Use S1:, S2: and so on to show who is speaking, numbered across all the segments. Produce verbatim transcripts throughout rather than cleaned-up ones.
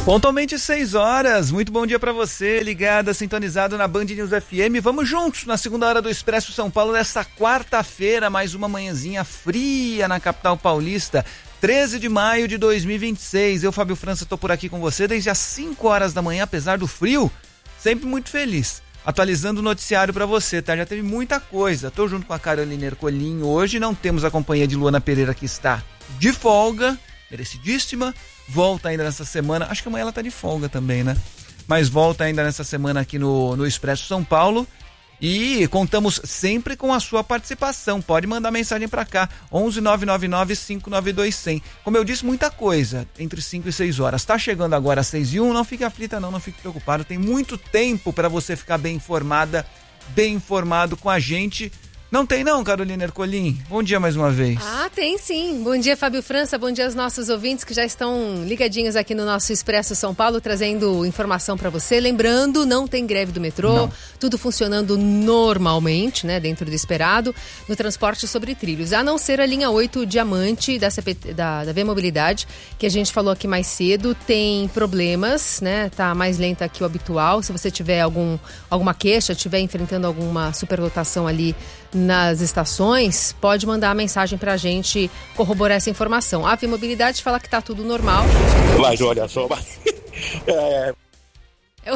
S1: Pontualmente seis horas, muito bom dia pra você, ligada, sintonizado na Band News F M. Vamos juntos na segunda hora do Expresso São Paulo desta quarta-feira, mais uma manhãzinha fria na capital paulista, treze de maio de dois mil e vinte e seis. Eu, Fábio França, tô por aqui com você desde as cinco horas da manhã, apesar do frio, sempre muito feliz. Atualizando o noticiário pra você, tá? Já teve muita coisa. Tô junto com a Carolina Ercolim hoje, não temos a companhia de Luana Pereira, que está de folga, merecidíssima. Volta ainda nessa semana, acho que amanhã ela tá de folga também, né? Mas volta ainda nessa semana aqui no, no Expresso São Paulo e contamos sempre com a sua participação. Pode mandar mensagem pra cá, onze nove nove nove cinco nove dois zero zero. Como eu disse, muita coisa entre cinco e seis horas. Tá chegando agora às seis e um, não fique aflita não, não fique preocupado. Tem muito tempo para você ficar bem informada, bem informado com a gente. Não tem não, Carolina Ercolim? Bom dia mais uma vez.
S2: Ah, tem sim. Bom dia, Fábio França. Bom dia aos nossos ouvintes que já estão ligadinhos aqui no nosso Expresso São Paulo, trazendo informação para você. Lembrando, não tem greve do metrô, não. Tudo funcionando normalmente, né, dentro do esperado, no transporte sobre trilhos. A não ser a linha oito Diamante da, C P T, da, da V-Mobilidade, que a gente falou aqui mais cedo, tem problemas, né, tá mais lenta que o habitual. Se você tiver algum, alguma queixa, estiver enfrentando alguma superlotação ali nas estações, pode mandar a mensagem pra gente corroborar essa informação. A V-Mobilidade fala que tá tudo normal.
S3: Mas olha só, mas... é...
S2: Eu...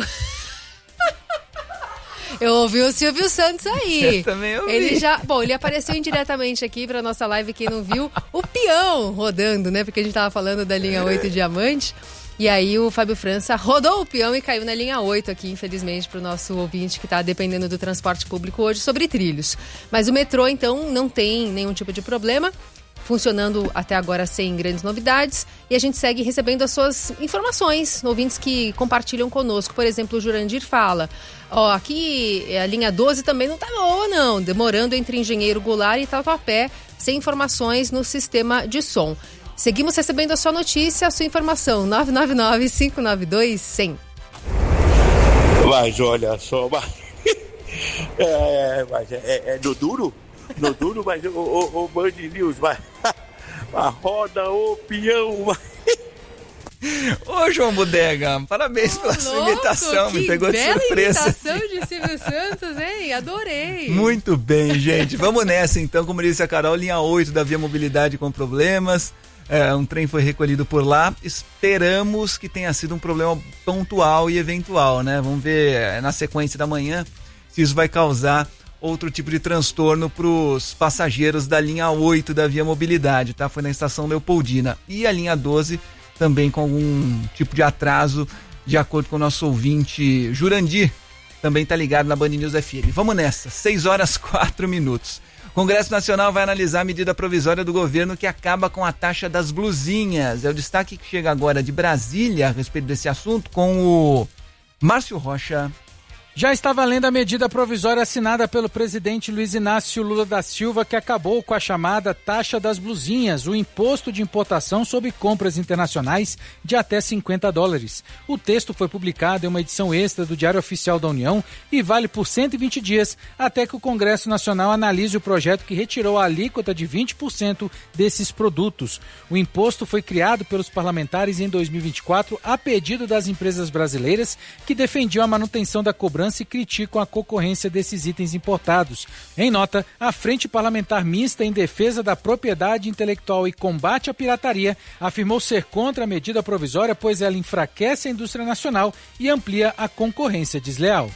S2: Eu ouvi o Silvio Santos aí.
S1: Eu também ouvi.
S2: Ele já, bom, ele apareceu indiretamente aqui pra nossa live, quem não viu, o peão rodando, né? Porque a gente tava falando da linha oito Diamante. E aí o Fábio França rodou o peão e caiu na linha oito aqui, infelizmente, para o nosso ouvinte que está dependendo do transporte público hoje sobre trilhos. Mas o metrô, então, não tem nenhum tipo de problema, funcionando até agora sem grandes novidades. E a gente segue recebendo as suas informações, ouvintes que compartilham conosco. Por exemplo, o Jurandir fala, ó, aqui a linha doze também não tá boa não, demorando entre Engenheiro Goulart e Tatuapé, sem informações no sistema de som. Seguimos recebendo a sua notícia, a sua informação, nove nove nove cinco nove dois zero zero.
S3: Mas olha só, mas... é, mas é, é, é no duro? No duro, mas o, o, o Band News, mas... a roda o peão, mas...
S1: Ô, João Bodega, parabéns
S2: oh,
S1: pela sua
S2: louco,
S1: imitação, me pegou de surpresa.
S2: Imitação de Silvio Santos, hein? Adorei.
S1: Muito bem, gente. Vamos nessa então, como disse a Carol, linha oito da V-Mobilidade com problemas. É, um trem foi recolhido por lá. Esperamos que tenha sido um problema pontual e eventual, né? Vamos ver na sequência da manhã se isso vai causar outro tipo de transtorno para os passageiros da linha oito da V-Mobilidade, tá? Foi na estação Leopoldina. E a linha doze também com algum tipo de atraso, de acordo com o nosso ouvinte Jurandir, também tá ligado na Band News F M. Vamos nessa, seis horas quatro minutos. O Congresso Nacional vai analisar a medida provisória do governo que acaba com a taxa das blusinhas. É o destaque que chega agora de Brasília a respeito desse assunto com o Márcio Rocha.
S4: Já está valendo a medida provisória assinada pelo presidente Luiz Inácio Lula da Silva, que acabou com a chamada taxa das blusinhas, o imposto de importação sobre compras internacionais de até cinquenta dólares. O texto foi publicado em uma edição extra do Diário Oficial da União e vale por cento e vinte dias, até que o Congresso Nacional analise o projeto que retirou a alíquota de vinte por cento desses produtos. O imposto foi criado pelos parlamentares em dois mil e vinte e quatro a pedido das empresas brasileiras que defendiam a manutenção da cobrança e criticam a concorrência desses itens importados. Em nota, a Frente Parlamentar Mista em Defesa da Propriedade Intelectual e Combate à Pirataria afirmou ser contra a medida provisória, pois ela enfraquece a indústria nacional e amplia a concorrência desleal.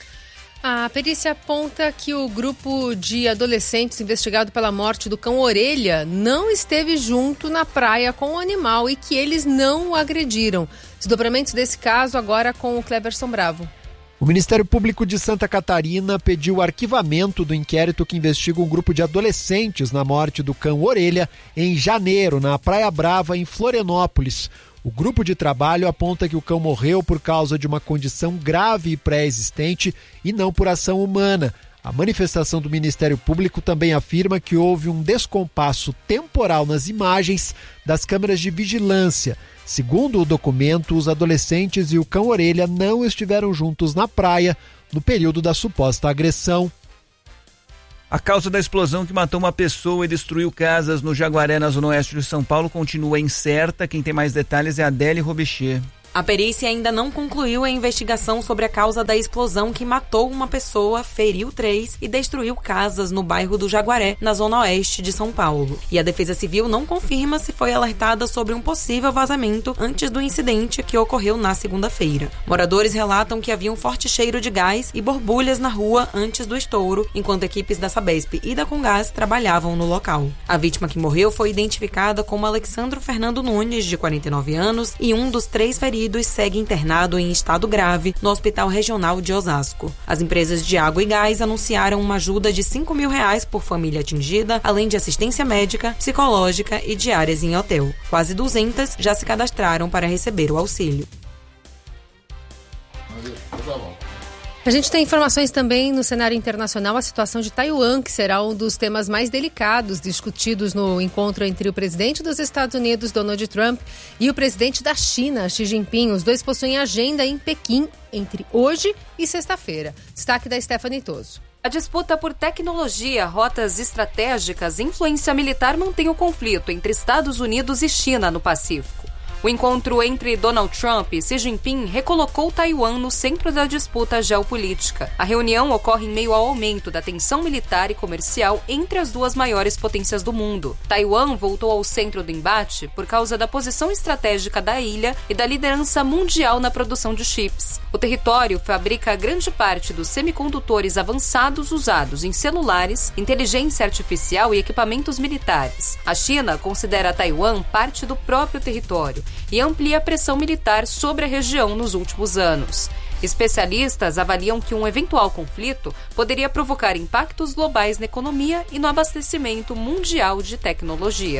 S2: A perícia aponta que o grupo de adolescentes investigado pela morte do cão Orelha não esteve junto na praia com o animal e que eles não o agrediram. Desdobramentos desse caso agora com o Cleverson Bravo.
S5: O Ministério Público de Santa Catarina pediu o arquivamento do inquérito que investiga um grupo de adolescentes na morte do cão Orelha em janeiro, na Praia Brava, em Florianópolis. O grupo de trabalho aponta que o cão morreu por causa de uma condição grave e pré-existente e não por ação humana. A manifestação do Ministério Público também afirma que houve um descompasso temporal nas imagens das câmeras de vigilância. Segundo o documento, os adolescentes e o cão Orelha não estiveram juntos na praia no período da suposta agressão.
S1: A causa da explosão que matou uma pessoa e destruiu casas no Jaguaré, na zona oeste de São Paulo, continua incerta. Quem tem mais detalhes é a Adélia Robichê.
S6: A perícia ainda não concluiu a investigação sobre a causa da explosão que matou uma pessoa, feriu três e destruiu casas no bairro do Jaguaré, na zona oeste de São Paulo. E a Defesa Civil não confirma se foi alertada sobre um possível vazamento antes do incidente que ocorreu na segunda-feira. Moradores relatam que havia um forte cheiro de gás e borbulhas na rua antes do estouro, enquanto equipes da Sabesp e da Comgás trabalhavam no local. A vítima que morreu foi identificada como Alexandro Fernando Nunes, de quarenta e nove anos, e um dos três feridos segue internado em estado grave no Hospital Regional de Osasco. As empresas de água e gás anunciaram uma ajuda de cinco mil reais por família atingida, além de assistência médica, psicológica e diárias em hotel. Quase duzentas já se cadastraram para receber o auxílio.
S2: A gente tem informações também no cenário internacional, a situação de Taiwan, que será um dos temas mais delicados discutidos no encontro entre o presidente dos Estados Unidos, Donald Trump, e o presidente da China, Xi Jinping. Os dois possuem agenda em Pequim entre hoje e sexta-feira. Destaque da Stephanie Toso.
S7: A disputa por tecnologia, rotas estratégicas e influência militar mantém o conflito entre Estados Unidos e China no Pacífico. O encontro entre Donald Trump e Xi Jinping recolocou Taiwan no centro da disputa geopolítica. A reunião ocorre em meio ao aumento da tensão militar e comercial entre as duas maiores potências do mundo. Taiwan voltou ao centro do embate por causa da posição estratégica da ilha e da liderança mundial na produção de chips. O território fabrica grande parte dos semicondutores avançados usados em celulares, inteligência artificial e equipamentos militares. A China considera Taiwan parte do próprio território e amplia a pressão militar sobre a região nos últimos anos. Especialistas avaliam que um eventual conflito poderia provocar impactos globais na economia e no abastecimento mundial de tecnologia.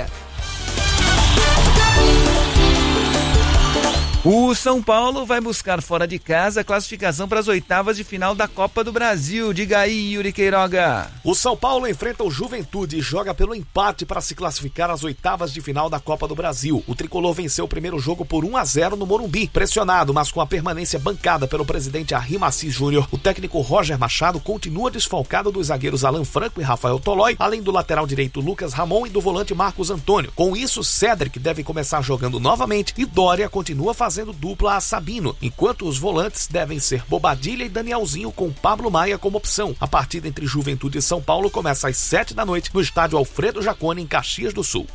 S1: O São Paulo vai buscar fora de casa a classificação para as oitavas de final da Copa do Brasil. Diga aí, Yuri Queiroga.
S8: O São Paulo enfrenta o Juventude e joga pelo empate para se classificar às oitavas de final da Copa do Brasil. O tricolor venceu o primeiro jogo por um a zero no Morumbi. Pressionado, mas com a permanência bancada pelo presidente Arrim Assis Júnior, o técnico Roger Machado continua desfalcado dos zagueiros Alan Franco e Rafael Tolói, além do lateral direito Lucas Ramon e do volante Marcos Antônio. Com isso, Cédric deve começar jogando novamente e Dória continua fazendo dupla a Sabino, enquanto os volantes devem ser Bobadilha e Danielzinho com Pablo Maia como opção. A partida entre Juventude e São Paulo começa às sete da noite no estádio Alfredo Jaconi, em Caxias do Sul.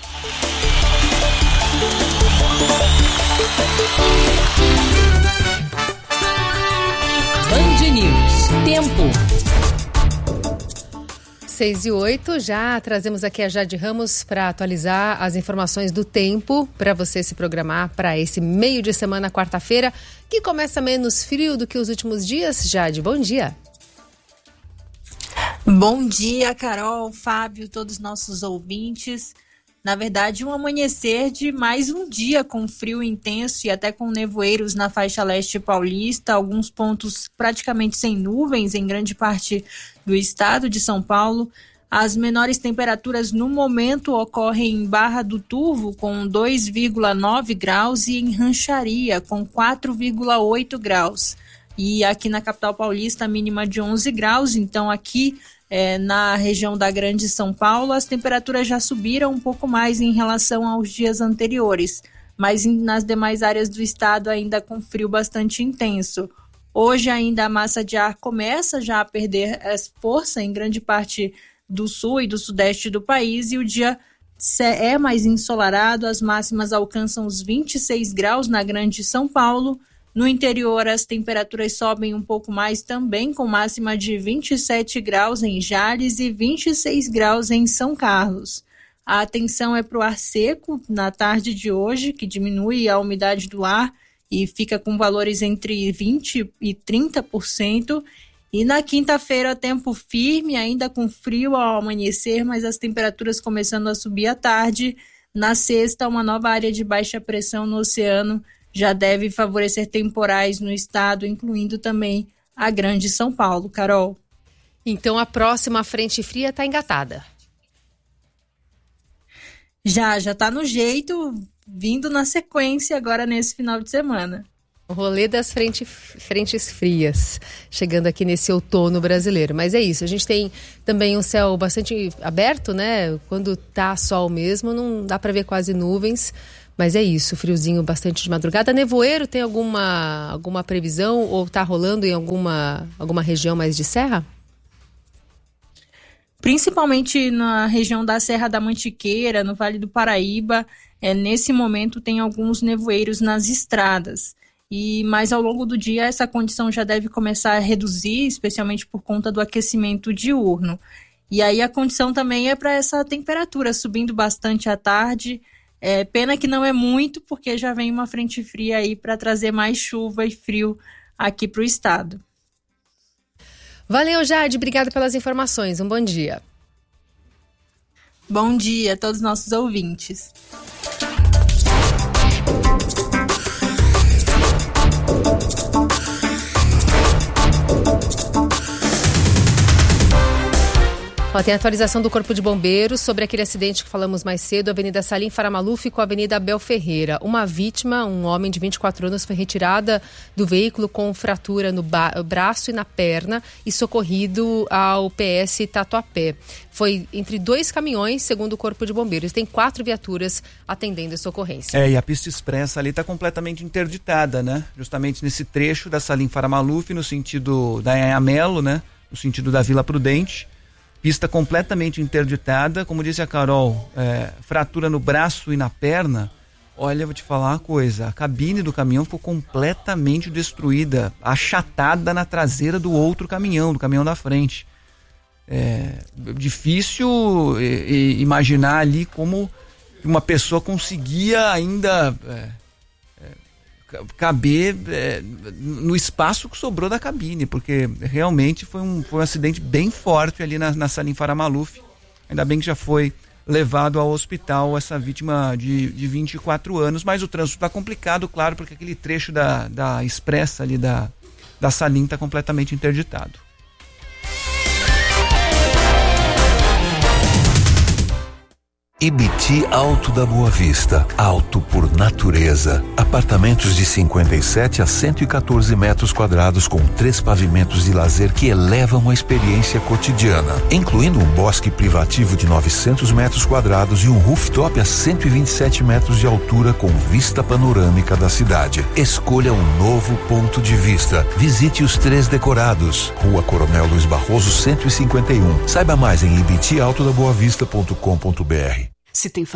S9: Band News. Tempo.
S2: seis e oito, já trazemos aqui a Jade Ramos para atualizar as informações do tempo para você se programar para esse meio de semana, quarta-feira, que começa menos frio do que os últimos dias. Jade, bom dia.
S10: Bom dia, Carol, Fábio, todos os nossos ouvintes. Na verdade, um amanhecer de mais um dia com frio intenso e até com nevoeiros na faixa leste paulista, alguns pontos praticamente sem nuvens em grande parte do estado de São Paulo. As menores temperaturas no momento ocorrem em Barra do Turvo com dois vírgula nove graus e em Rancharia com quatro vírgula oito graus. E aqui na capital paulista a mínima de onze graus, então aqui É, na região da Grande São Paulo, as temperaturas já subiram um pouco mais em relação aos dias anteriores, mas em, nas demais áreas do estado ainda com frio bastante intenso. Hoje ainda a massa de ar começa já a perder força em grande parte do sul e do sudeste do país e o dia é mais ensolarado, as máximas alcançam os vinte e seis graus na Grande São Paulo. No interior, as temperaturas sobem um pouco mais também, com máxima de vinte e sete graus em Jales e vinte e seis graus em São Carlos. A atenção é para o ar seco na tarde de hoje, que diminui a umidade do ar e fica com valores entre vinte por cento e trinta por cento. E na quinta-feira, tempo firme, ainda com frio ao amanhecer, mas as temperaturas começando a subir à tarde. Na sexta, uma nova área de baixa pressão no oceano já deve favorecer temporais no estado, incluindo também a Grande São Paulo. Carol.
S2: Então a próxima frente fria está engatada.
S10: Já, já está no jeito, vindo na sequência agora nesse final de semana.
S2: O rolê das frente, frentes frias, chegando aqui nesse outono brasileiro. Mas é isso, a gente tem também um céu bastante aberto, né? Quando tá sol mesmo, não dá para ver quase nuvens. Mas é isso, friozinho bastante de madrugada. Nevoeiro, tem alguma, alguma previsão ou tá rolando em alguma, alguma região mais de serra?
S10: Principalmente na região da Serra da Mantiqueira, no Vale do Paraíba, é, nesse momento tem alguns nevoeiros nas estradas. E mais ao longo do dia essa condição já deve começar a reduzir, especialmente por conta do aquecimento diurno. E aí a condição também é para essa temperatura subindo bastante à tarde. É, pena que não é muito, porque já vem uma frente fria aí para trazer mais chuva e frio aqui para o estado.
S2: Valeu, Jade. Obrigada pelas informações. Um bom dia.
S10: Bom dia a todos os nossos ouvintes.
S2: Ó, tem atualização do Corpo de Bombeiros sobre aquele acidente que falamos mais cedo, Avenida Salim Faramaluf com a Avenida Abel Ferreira. Uma vítima, um homem de vinte e quatro anos, foi retirada do veículo com fratura no ba- braço e na perna e socorrido ao P S Tatuapé. Foi entre dois caminhões, segundo o Corpo de Bombeiros. Tem quatro viaturas atendendo essa ocorrência.
S1: É, e a pista expressa ali está completamente interditada, né? Justamente nesse trecho da Salim Faramaluf, no sentido da Anhamelo, né? No sentido da Vila Prudente. Pista completamente interditada, como disse a Carol, é, fratura no braço e na perna. Olha, vou te falar uma coisa, a cabine do caminhão ficou completamente destruída, achatada na traseira do outro caminhão, do caminhão da frente. É difícil é, é, imaginar ali como uma pessoa conseguia ainda é, é, caber é, no espaço que sobrou da cabine, porque realmente foi um, foi um acidente bem forte ali na, na Salim Faramaluf. Ainda bem que já foi levado ao hospital essa vítima de, de vinte e quatro anos, mas o trânsito está complicado, claro, porque aquele trecho da, da expressa ali da, da Salim está completamente interditado.
S11: Ibiti Alto da Boa Vista, alto por natureza. Apartamentos de cinquenta e sete a cento e quatorze metros quadrados com três pavimentos de lazer que elevam a experiência cotidiana, incluindo um bosque privativo de novecentos metros quadrados e um rooftop a cento e vinte e sete metros de altura com vista panorâmica da cidade. Escolha um novo ponto de vista. Visite os três decorados. Rua Coronel Luiz Barroso cento e cinquenta e um. Saiba mais em ibiti alto da boa vista ponto com ponto br.
S9: Se tem